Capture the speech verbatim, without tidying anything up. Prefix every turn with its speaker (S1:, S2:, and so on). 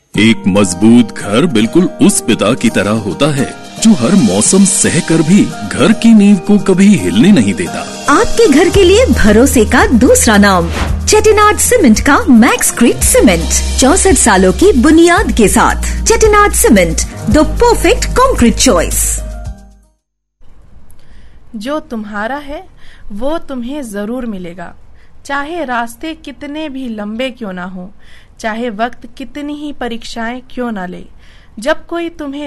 S1: एक मजबूत घर बिल्कुल उस पिता की तरह होता है जो हर मौसम सहकर भी घर की नींव को कभी हिलने नहीं देता।
S2: आपके घर के लिए भरोसे का दूसरा नाम चेटिनाड सीमेंट का मैक्सक्रीट सीमेंट, चौसठ सालों की बुनियाद के साथ। Chettinad cement, the perfect concrete choice.
S3: जो तुम्हारा है वो तुम्हें जरूर मिलेगा, चाहे रास्ते कितने भी लंबे क्यों ना हो, चाहे वक्त कितनी ही परीक्षाएं क्यों ना ले। जब कोई तुम्हें